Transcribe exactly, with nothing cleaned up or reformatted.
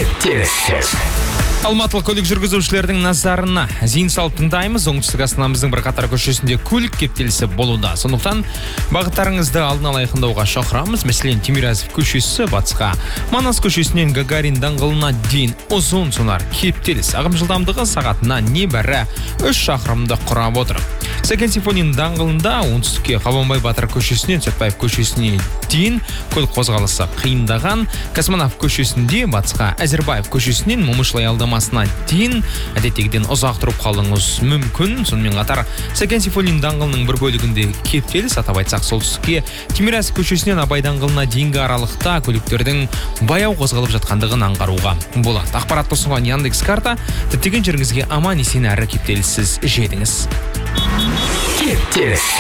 кептеліс. Алматылық көлік жүргізушілердің назарына зейін салып тыңдаймыз. Оңтүстік Астанамыздың бірқатар көшесінде көлік кептелісі болуда. Сондықтан бағыттарыңызды алдын ала айқындауға шақырамыз. Мәселен, Тимирязев көшесі батысқа, Манас көшесінен Гагарин даңғылына дейін ұзын сонар кептеліс. Ағым жылдамдығы сағатына небәрі үш шақырымды құрап отыр. Сәкен Сейфуллин даңғылында оңтүстікке Қабанбай Батыр көшесінен Сәтбаев көшесіне дейін көлік қозғалысы қиындаған. Космонавт көшесінде батысқа Әзірбаев көшесінен Момышлай алдамасына дейін әдеттегіден ұзақ тұрып қалуыңыз мүмкін. Сонымен қатар Сәкен Сейфуллин даңғылының бір бөлігінде кептеліс, атап айтсақ солтүстікке Тимирязев көшесінен Абай даңғылына дейінгі аралықта көліктердің баяу қозғалып жатқандығын аңғаруға болады. Ақпаратты ұсынған Яндекс карта діттеген жеріңізге аман есен әрі кептеліссіз жетіңіз. Кептеліс.